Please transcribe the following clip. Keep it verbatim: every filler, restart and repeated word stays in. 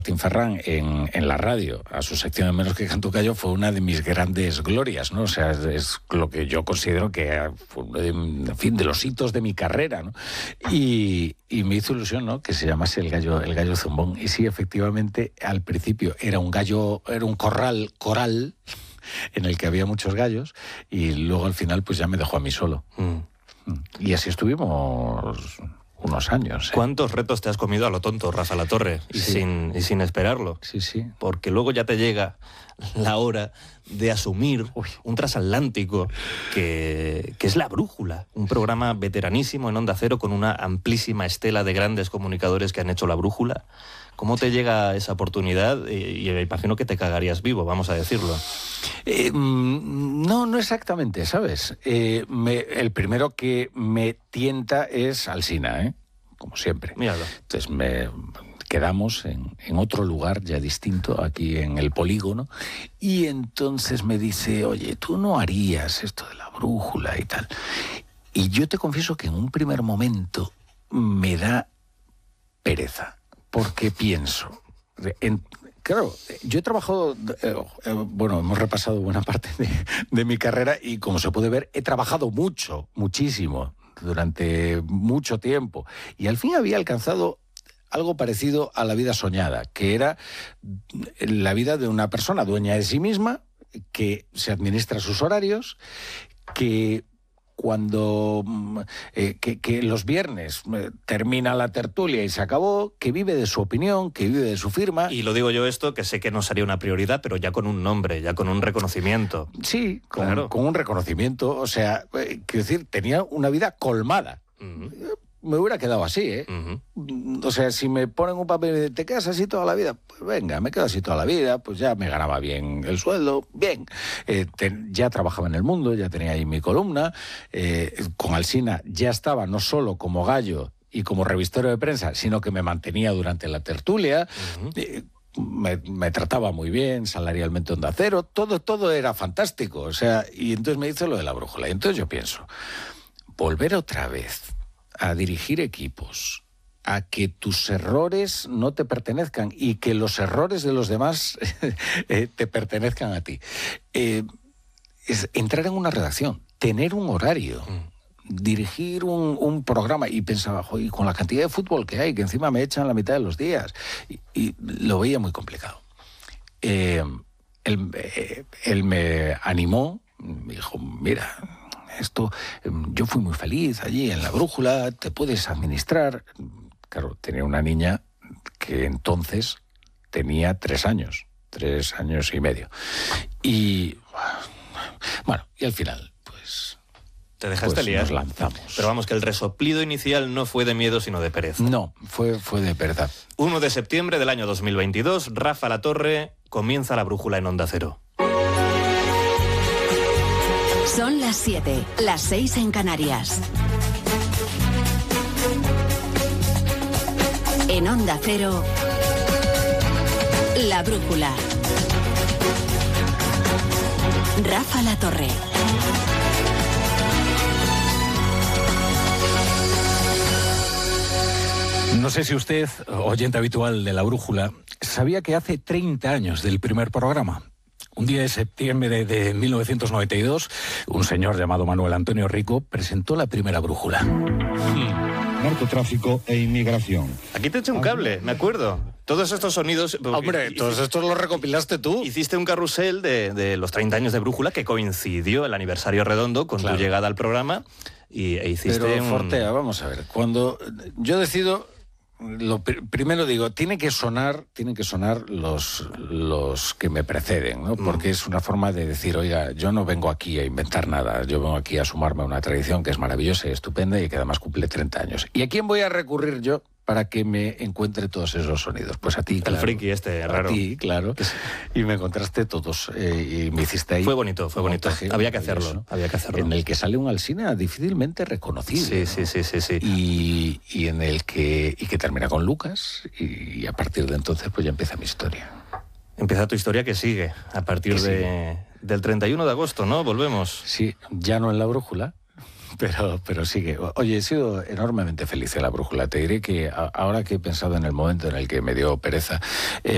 Martín Ferrán en, en la radio, a su sección de Menos que Canto Callo, fue una de mis grandes glorias, ¿no? O sea, es, es lo que yo considero que fue uno de, en fin, de los hitos de mi carrera, ¿no? Y, y me hizo ilusión, ¿no?, que se llamase el gallo, el gallo zumbón. Y sí, efectivamente, al principio era un gallo, era un corral coral en el que había muchos gallos, y luego al final pues ya me dejó a mí solo. Mm. Y así estuvimos unos años. ¿eh? ¿Cuántos retos te has comido a lo tonto, Rafa Latorre? Y, sí. sin, y sin esperarlo. Sí, sí. Porque luego ya te llega la hora de asumir Uy. un transatlántico que, que es La Brújula, un programa veteranísimo en Onda Cero con una amplísima estela de grandes comunicadores que han hecho La Brújula. ¿Cómo te llega esa oportunidad? Y, y me imagino que te cagarías vivo, vamos a decirlo. Eh, no, no exactamente, ¿sabes? Eh, me, el primero que me tienta es Alsina, ¿eh? Como siempre. Míralo. Entonces me quedamos en, en otro lugar ya distinto, aquí en el Polígono, y entonces me dice, oye, tú no harías esto de La Brújula y tal. Y yo te confieso que en un primer momento me da pereza. Porque pienso, en, claro, yo he trabajado, eh, eh, bueno, hemos repasado buena parte de, de mi carrera y como se puede ver, he trabajado mucho, muchísimo, durante mucho tiempo. Y al fin había alcanzado algo parecido a la vida soñada, que era la vida de una persona dueña de sí misma, que se administra sus horarios, que... cuando eh, que, que los viernes eh, termina la tertulia y se acabó, que vive de su opinión, que vive de su firma. Y lo digo yo esto, que sé que no sería una prioridad, pero ya con un nombre, ya con un reconocimiento. Sí, con, claro. con un reconocimiento. O sea, eh, quiero decir, tenía una vida colmada. Uh-huh. Me hubiera quedado así, ¿eh? Uh-huh. O sea, si me ponen un papel y me dicen, ¿te quedas así toda la vida? Pues venga, me quedo así toda la vida, pues ya me ganaba bien el sueldo, bien. Eh, te, ya trabajaba en El Mundo, ya tenía ahí mi columna. Eh, con Alsina ya estaba no solo como gallo y como revistero de prensa, sino que me mantenía durante la tertulia. Uh-huh. Eh, me, me trataba muy bien, salarialmente Onda Cero, todo, todo era fantástico. O sea, y entonces me hizo lo de La Brújula. Y entonces yo pienso, volver otra vez a dirigir equipos, a que tus errores no te pertenezcan y que los errores de los demás eh, te pertenezcan a ti. Eh, es entrar en una redacción, tener un horario, mm. dirigir un, un programa, y pensaba, joder, con la cantidad de fútbol que hay, que encima me echan la mitad de los días, y, y lo veía muy complicado. Eh, él, eh, él me animó, me dijo, mira... esto, yo fui muy feliz allí en La Brújula, te puedes administrar. Claro, tenía una niña que entonces tenía tres años, tres años y medio. Y, bueno, y al final, pues... Te dejaste pues liar. Nos lanzamos. Pero vamos, que el resoplido inicial no fue de miedo, sino de pereza. No, fue, fue de pereza. uno de septiembre del año dos mil veintidós, Rafa Latorre comienza La Brújula en Onda Cero. Son las siete, las seis en Canarias. En Onda Cero, La Brújula. Rafa Latorre. No sé si usted, oyente habitual de La Brújula, sabía que hace treinta años del primer programa. Un día de septiembre de mil novecientos noventa y dos, un señor llamado Manuel Antonio Rico presentó la primera brújula. Hmm. Narcotráfico e inmigración. Aquí te eché un cable, me acuerdo. Todos estos sonidos... Hombre, todos estos los recopilaste tú. Hiciste un carrusel de, de los treinta años de Brújula que coincidió el aniversario redondo con claro. tu llegada al programa y e hiciste Pero, un... Fortea, vamos a ver, cuando yo decido... Lo pr- primero digo, tiene que sonar, tienen que sonar los, los que me preceden, ¿no? Porque mm. es una forma de decir, oiga, yo no vengo aquí a inventar nada, yo vengo aquí a sumarme a una tradición que es maravillosa y estupenda y que además cumple treinta años. ¿Y a quién voy a recurrir yo para que me encuentre todos esos sonidos? Pues a ti, claro. El friki este, raro. A ti, claro. Y me encontraste todos eh, y me hiciste ahí... Fue bonito, fue bonito. Había que hacerlo, ¿no? Había que hacerlo. En el que sale un Alsina difícilmente reconocible. Sí, ¿no? sí, sí, sí, sí. Y, y en el que, y que termina con Lucas y, y a partir de entonces pues ya empieza mi historia. Empieza tu historia que sigue a partir de, sigue? del treinta y uno de agosto, ¿no? Volvemos. Sí, ya no en La Brújula, pero, pero sigue. Oye, he sido enormemente feliz en La Brújula. Te diré que a, ahora que he pensado en el momento en el que me dio pereza... Eh,